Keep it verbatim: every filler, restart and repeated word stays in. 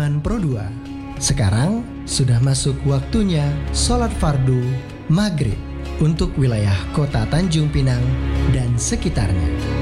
Bulan Pro dua. Sekarang sudah masuk waktunya sholat fardu maghrib untuk wilayah kota Tanjung Pinang dan sekitarnya.